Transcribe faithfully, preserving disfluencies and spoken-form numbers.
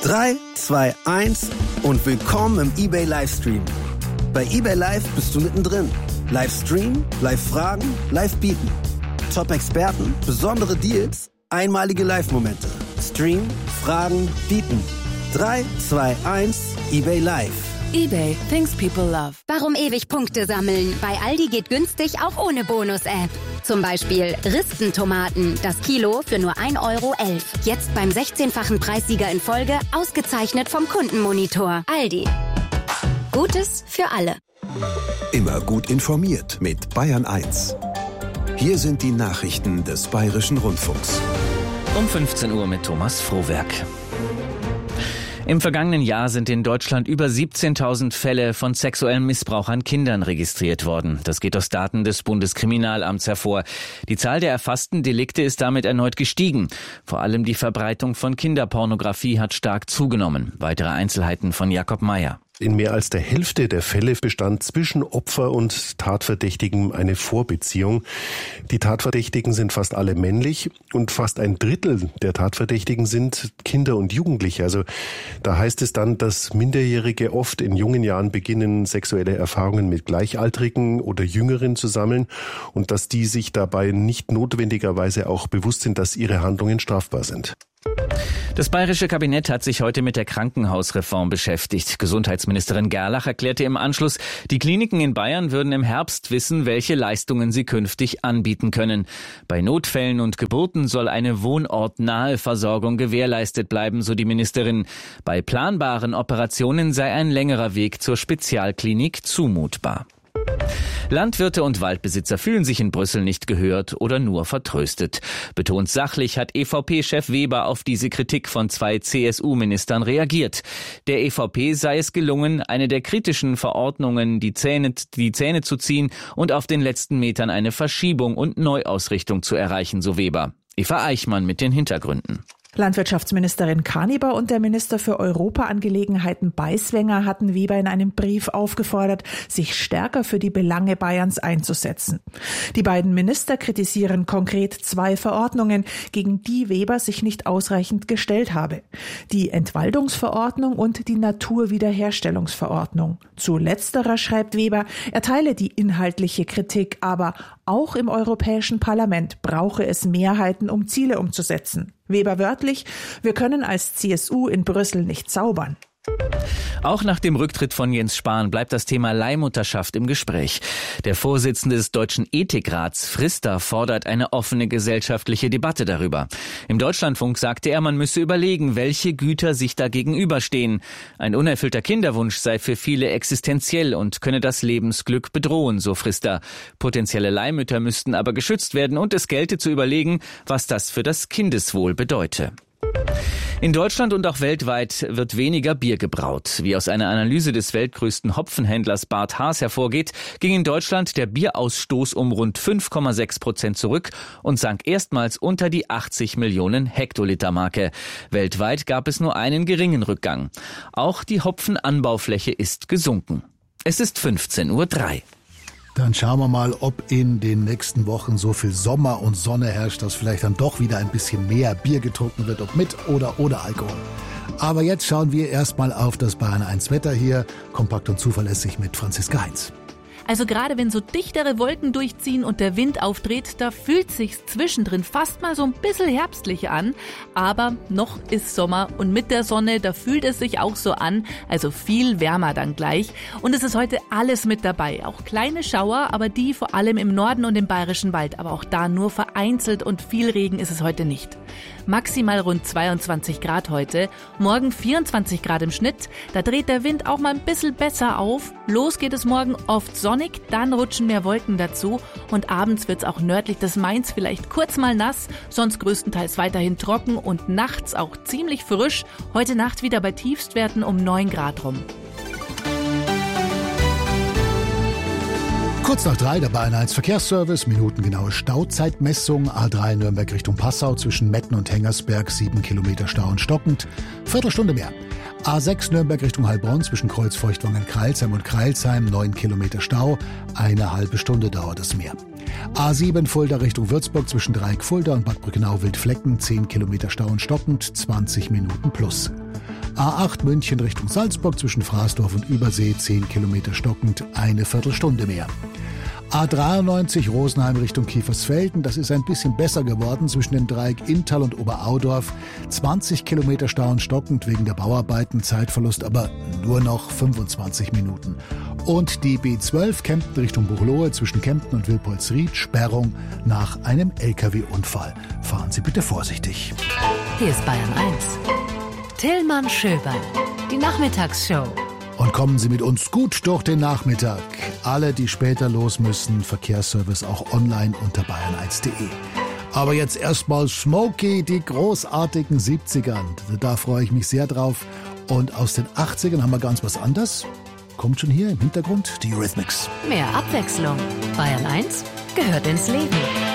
drei, zwei, eins und willkommen im eBay Livestream. Bei eBay Live bist du mittendrin. Livestream, Live-Fragen, Live-Bieten. Top-Experten, besondere Deals, einmalige Live-Momente. Stream, Fragen, Bieten. drei, zwei, eins, eBay Live. eBay, things people love. Warum ewig Punkte sammeln? Bei Aldi geht günstig auch ohne Bonus-App. Zum Beispiel Ristentomaten, das Kilo für nur ein Euro elf. Jetzt beim sechzehnfachen Preissieger in Folge, ausgezeichnet vom Kundenmonitor. Aldi. Gutes für alle. Immer gut informiert mit Bayern eins. Hier sind die Nachrichten des Bayerischen Rundfunks. Um fünfzehn Uhr mit Thomas Frohwerk. Im vergangenen Jahr sind in Deutschland über siebzehntausend Fälle von sexuellem Missbrauch an Kindern registriert worden. Das geht aus Daten des Bundeskriminalamts hervor. Die Zahl der erfassten Delikte ist damit erneut gestiegen. Vor allem die Verbreitung von Kinderpornografie hat stark zugenommen. Weitere Einzelheiten von Jakob Meyer. In mehr als der Hälfte der Fälle bestand zwischen Opfer und Tatverdächtigen eine Vorbeziehung. Die Tatverdächtigen sind fast alle männlich und fast ein Drittel der Tatverdächtigen sind Kinder und Jugendliche. Also da heißt es dann, dass Minderjährige oft in jungen Jahren beginnen, sexuelle Erfahrungen mit Gleichaltrigen oder Jüngeren zu sammeln und dass die sich dabei nicht notwendigerweise auch bewusst sind, dass ihre Handlungen strafbar sind. Das bayerische Kabinett hat sich heute mit der Krankenhausreform beschäftigt. Gesundheitsministerin Gerlach erklärte im Anschluss, die Kliniken in Bayern würden im Herbst wissen, welche Leistungen sie künftig anbieten können. Bei Notfällen und Geburten soll eine wohnortnahe Versorgung gewährleistet bleiben, so die Ministerin. Bei planbaren Operationen sei ein längerer Weg zur Spezialklinik zumutbar. Landwirte und Waldbesitzer fühlen sich in Brüssel nicht gehört oder nur vertröstet. Betont sachlich hat E V P-Chef Weber auf diese Kritik von zwei C S U-Ministern reagiert. Der E V P sei es gelungen, eine der kritischen Verordnungen die Zähne, die Zähne zu ziehen und auf den letzten Metern eine Verschiebung und Neuausrichtung zu erreichen, so Weber. Eva Eichmann mit den Hintergründen. Landwirtschaftsministerin Kaniber und der Minister für Europaangelegenheiten Beiswenger hatten Weber in einem Brief aufgefordert, sich stärker für die Belange Bayerns einzusetzen. Die beiden Minister kritisieren konkret zwei Verordnungen, gegen die Weber sich nicht ausreichend gestellt habe. Die Entwaldungsverordnung und die Naturwiederherstellungsverordnung. Zu letzterer schreibt Weber, er teile die inhaltliche Kritik, aber auch im Europäischen Parlament brauche es Mehrheiten, um Ziele umzusetzen. Weber wörtlich, wir können als C S U in Brüssel nicht zaubern. Auch nach dem Rücktritt von Jens Spahn bleibt das Thema Leihmutterschaft im Gespräch. Der Vorsitzende des Deutschen Ethikrats, Frister, fordert eine offene gesellschaftliche Debatte darüber. Im Deutschlandfunk sagte er, man müsse überlegen, welche Güter sich da gegenüberstehen. Ein unerfüllter Kinderwunsch sei für viele existenziell und könne das Lebensglück bedrohen, so Frister. Potenzielle Leihmütter müssten aber geschützt werden und es gelte zu überlegen, was das für das Kindeswohl bedeute. In Deutschland und auch weltweit wird weniger Bier gebraut. Wie aus einer Analyse des weltgrößten Hopfenhändlers Bart Haas hervorgeht, ging in Deutschland der Bierausstoß um rund fünf Komma sechs Prozent zurück und sank erstmals unter die achtzig Millionen Hektoliter Marke. Weltweit gab es nur einen geringen Rückgang. Auch die Hopfenanbaufläche ist gesunken. Es ist fünfzehn Uhr drei. Dann schauen wir mal, ob in den nächsten Wochen so viel Sommer und Sonne herrscht, dass vielleicht dann doch wieder ein bisschen mehr Bier getrunken wird, ob mit oder ohne Alkohol. Aber jetzt schauen wir erstmal auf das Bayern eins Wetter hier, kompakt und zuverlässig mit Franziska Heinz. Also gerade wenn so dichtere Wolken durchziehen und der Wind aufdreht, da fühlt sich's zwischendrin fast mal so ein bisschen herbstlich an. Aber noch ist Sommer und mit der Sonne, da fühlt es sich auch so an. Also viel wärmer dann gleich. Und es ist heute alles mit dabei. Auch kleine Schauer, aber die vor allem im Norden und im Bayerischen Wald. Aber auch da nur vereinzelt und viel Regen ist es heute nicht. Maximal rund zweiundzwanzig Grad heute. Morgen vierundzwanzig Grad im Schnitt. Da dreht der Wind auch mal ein bisschen besser auf. Los geht es morgen oft sonnig. Dann rutschen mehr Wolken dazu und abends wird es auch nördlich des Mains vielleicht kurz mal nass, sonst größtenteils weiterhin trocken und nachts auch ziemlich frisch. Heute Nacht wieder bei Tiefstwerten um neun Grad rum. Kurz nach drei, der Bayern eins Verkehrsservice, minutengenaue Stauzeitmessung, A drei Nürnberg Richtung Passau zwischen Metten und Hengersberg, sieben Kilometer Stau und stockend, Viertelstunde mehr. A sechs Nürnberg Richtung Heilbronn zwischen Kreuzfeuchtwangen-Kreilsheim und Kreilsheim, neun Kilometer Stau, eine halbe Stunde dauert es mehr. A sieben Fulda Richtung Würzburg zwischen Dreieck Fulda und Bad Brückenau-Wildflecken, zehn Kilometer Stau und stockend, zwanzig Minuten plus. A acht München Richtung Salzburg zwischen Fraßdorf und Übersee zehn Kilometer stockend, eine Viertelstunde mehr. A dreiundneunzig Rosenheim Richtung Kiefersfelden, das ist ein bisschen besser geworden zwischen dem Dreieck Inntal und Oberaudorf. zwanzig Kilometer Stau und stockend wegen der Bauarbeiten, Zeitverlust aber nur noch fünfundzwanzig Minuten. Und die B zwölf Kempten Richtung Buchloe zwischen Kempten und Wilpolsried, Sperrung nach einem L K W-Unfall. Fahren Sie bitte vorsichtig. Hier ist Bayern eins. Tillmann Schöberl, die Nachmittagsshow. Und kommen Sie mit uns gut durch den Nachmittag. Alle, die später los müssen, Verkehrsservice auch online unter bayern eins punkt de. Aber jetzt erstmal Smokey, die großartigen siebzigern. Da freue ich mich sehr drauf. Und aus den achtzigern haben wir ganz was anderes. Kommt schon hier im Hintergrund die Eurythmics. Mehr Abwechslung. Bayern eins gehört ins Leben.